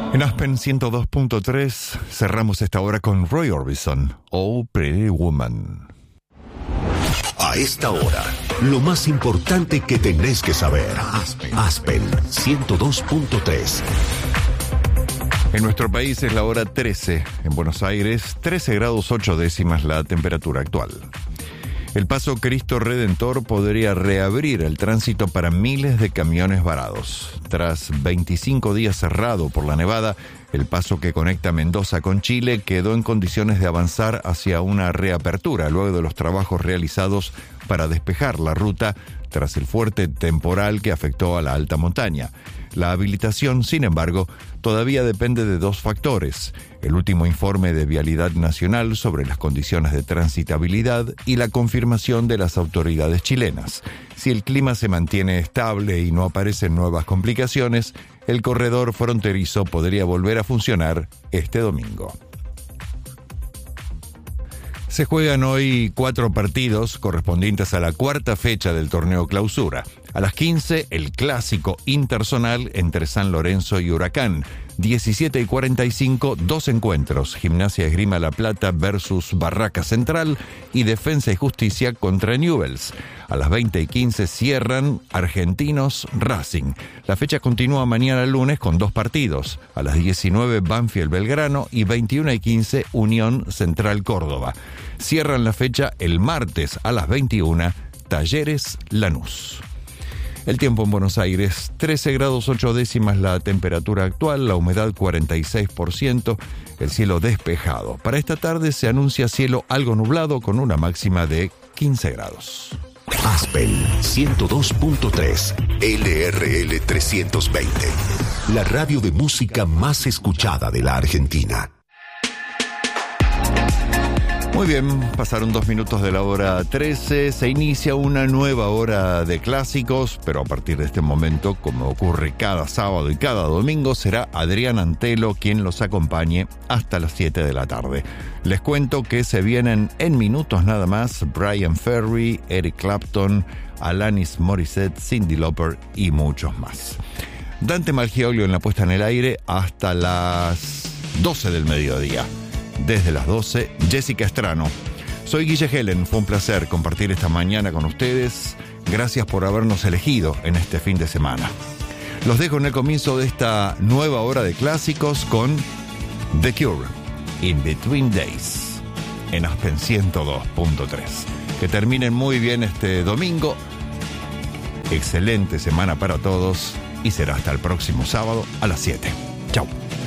En Aspen 102.3 cerramos esta hora con Roy Orbison, Oh Pretty Woman. A esta hora, lo más importante que tenés que saber. Aspen 102.3. En nuestro país es la hora 13. En Buenos Aires, 13 grados 8 décimas la temperatura actual. El paso Cristo Redentor podría reabrir el tránsito para miles de camiones varados. Tras 25 días cerrado por la nevada, el paso que conecta Mendoza con Chile quedó en condiciones de avanzar hacia una reapertura luego de los trabajos realizados para despejar la ruta tras el fuerte temporal que afectó a la alta montaña. La habilitación, sin embargo, todavía depende de dos factores: el último informe de Vialidad Nacional sobre las condiciones de transitabilidad y la confirmación de las autoridades chilenas. Si el clima se mantiene estable y no aparecen nuevas complicaciones, el corredor fronterizo podría volver a funcionar este domingo. Se juegan hoy 4 partidos correspondientes a la cuarta fecha del torneo Clausura. A las 15, el clásico interzonal entre San Lorenzo y Huracán. 17:45, 2 encuentros: Gimnasia Esgrima La Plata versus Barraca Central y Defensa y Justicia contra Newell's. A las 20:15 cierran Argentinos Racing. La fecha continúa mañana lunes con 2 partidos. A las 19, Banfield Belgrano y 21:15, Unión Central Córdoba. Cierran la fecha el martes a las 21, Talleres Lanús. El tiempo en Buenos Aires, 13 grados 8 décimas la temperatura actual, la humedad 46%, el cielo despejado. Para esta tarde se anuncia cielo algo nublado con una máxima de 15 grados. Aspen 102.3, LRL 320, la radio de música más escuchada de la Argentina. Muy bien, pasaron 2 minutos de la hora 13, se inicia una nueva hora de clásicos, pero a partir de este momento, como ocurre cada sábado y cada domingo, será Adrián Antelo quien los acompañe hasta las 7 de la tarde. Les cuento que se vienen en minutos nada más Bryan Ferry, Eric Clapton, Alanis Morissette, Cyndi Lauper y muchos más. Dante Malgioglio en la puesta en el aire hasta las 12 del mediodía. Desde las 12, Jessica Estrano. Soy Guille Helen, fue un placer compartir esta mañana con ustedes. Gracias por habernos elegido en este fin de semana. Los dejo en el comienzo de esta nueva hora de clásicos con The Cure, In Between Days, en Aspen 102.3. Que terminen muy bien este domingo. Excelente semana para todos y será hasta el próximo sábado a las 7.